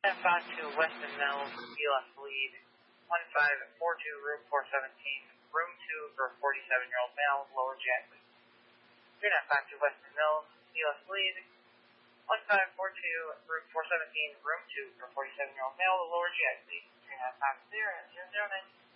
5 to Weston Mills, ELS lead, 1542, room 417, room 2 for 47-year-old male, lower jet lead. 3952 Weston Mills, ELS lead, 1542, room 417, room 2 for 47-year-old male, lower jet lead. 3950, 009.